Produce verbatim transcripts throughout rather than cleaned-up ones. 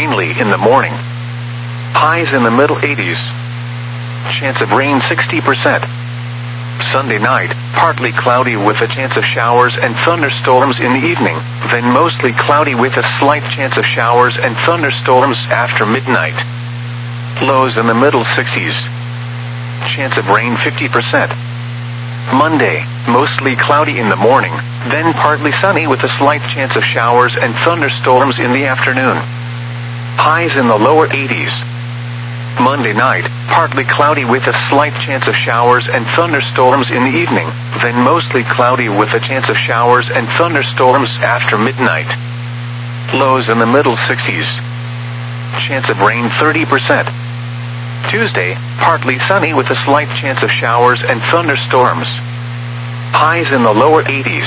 mainly in the morning. Highs in the middle eighties. Chance of rain sixty percent. Sunday night, partly cloudy with a chance of showers and thunderstorms in the evening, then mostly cloudy with a slight chance of showers and thunderstorms after midnight. Lows in the middle sixties. Chance of rain fifty percent. Monday, mostly cloudy in the morning, then partly sunny with a slight chance of showers and thunderstorms in the afternoon. Highs in the lower eighties. Monday night, partly cloudy with a slight chance of showers and thunderstorms in the evening, then mostly cloudy with a chance of showers and thunderstorms after midnight. Lows in the middle sixties. Chance of rain thirty percent. Tuesday, partly sunny with a slight chance of showers and thunderstorms. Highs in the lower eighties.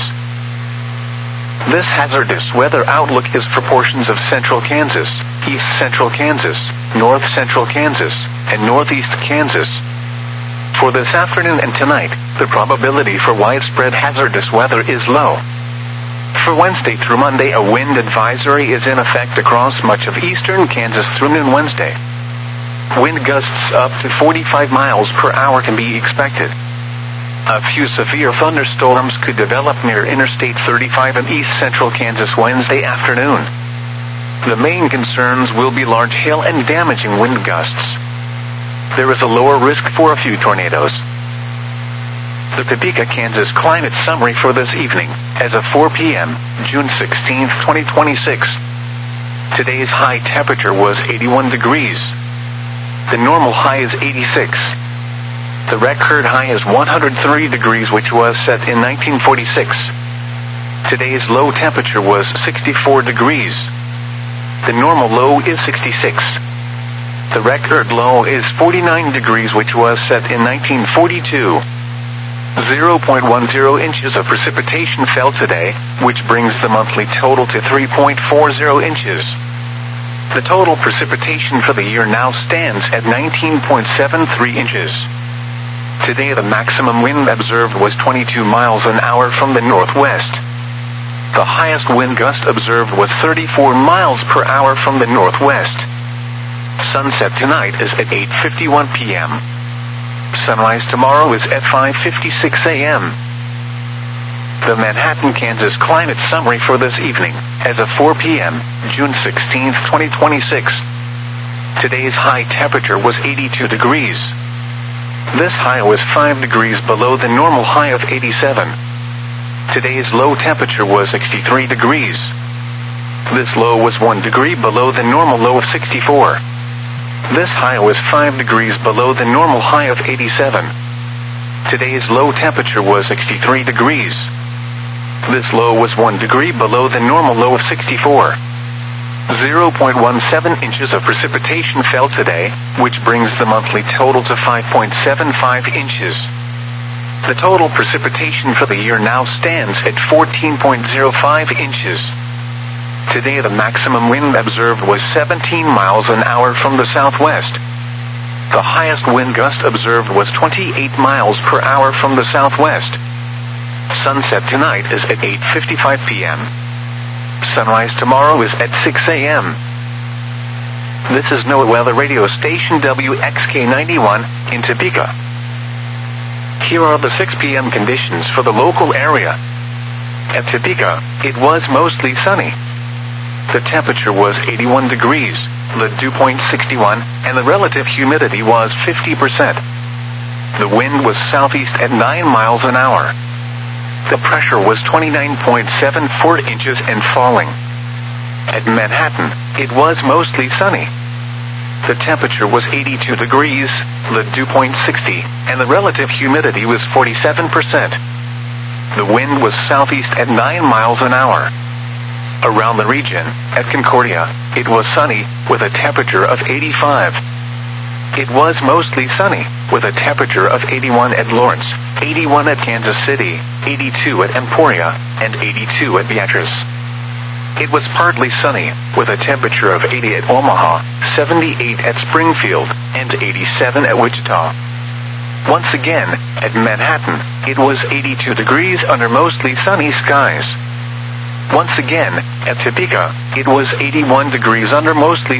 This hazardous weather outlook is for portions of central Kansas, east central Kansas, north central Kansas, and northeast Kansas. For this afternoon and tonight, the probability for widespread hazardous weather is low. For Wednesday through Monday, a wind advisory is in effect across much of eastern Kansas through noon Wednesday. Wind gusts up to forty-five miles per hour can be expected. A few severe thunderstorms could develop near Interstate thirty-five in east central Kansas Wednesday afternoon. The main concerns will be large hail and damaging wind gusts. There is a lower risk for a few tornadoes. The Topeka, Kansas climate summary for this evening, as of four p.m., June sixteenth, twenty twenty-six. Today's high temperature was eighty-one degrees. The normal high is eighty-six. The record high is one hundred three degrees, which was set in nineteen forty-six. Today's low temperature was sixty-four degrees. The normal low is sixty-six. The record low is forty-nine degrees, which was set in nineteen forty-two. zero point one zero inches of precipitation fell today, which brings the monthly total to three point four zero inches. The total precipitation for the year now stands at nineteen point seven three inches. Today the maximum wind observed was twenty-two miles an hour from the northwest. The highest wind gust observed was thirty-four miles per hour from the northwest. Sunset tonight is at eight fifty-one p.m. Sunrise tomorrow is at five fifty-six a.m. The Manhattan, Kansas climate summary for this evening, as of four p.m., June sixteenth, twenty twenty-six. Today's high temperature was eighty-two degrees. This high was five degrees below the normal high of eighty-seven. Today's low temperature was sixty-three degrees. This low was one degree below the normal low of sixty-four. This high was five degrees below the normal high of eighty-seven. Today's low temperature was sixty-three degrees. This low was one degree below the normal low of sixty-four. zero point one seven inches of precipitation fell today, which brings the monthly total to five point seven five inches. The total precipitation for the year now stands at fourteen point zero five inches. Today the maximum wind observed was seventeen miles an hour from the southwest. The highest wind gust observed was twenty-eight miles per hour from the southwest. Sunset tonight is at eight fifty-five p.m. Sunrise tomorrow is at six a.m. This is NOAA Weather Radio Station W X K ninety-one in Topeka. Here are the six p.m. conditions for the local area. At Topeka, it was mostly sunny. The temperature was eighty-one degrees, the dew point sixty-one, and the relative humidity was fifty percent. The wind was southeast at nine miles an hour. The pressure was twenty-nine point seven four inches and falling. At Manhattan, it was mostly sunny. The temperature was eighty-two degrees, the dew point sixty, and the relative humidity was forty-seven percent. The wind was southeast at nine miles an hour. Around the region, at Concordia, it was sunny, with a temperature of eighty-five. It was mostly sunny, with a temperature of eighty-one at Lawrence, eighty-one at Kansas City, eighty-two at Emporia, and eighty-two at Beatrice. It was partly sunny, with a temperature of eighty at Omaha, seventy-eight at Springfield, and eighty-seven at Wichita. Once again, at Manhattan, it was eighty-two degrees under mostly sunny skies. Once again, at Topeka, it was eighty-one degrees under mostly